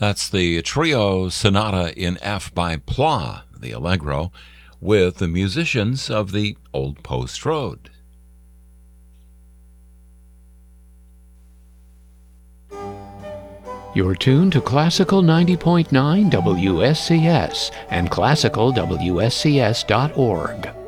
That's the Trio Sonata in F by Pla, the Allegro, with the musicians of the Old Post Road. You're tuned to Classical 90.9 WSCS and classicalwscs.org.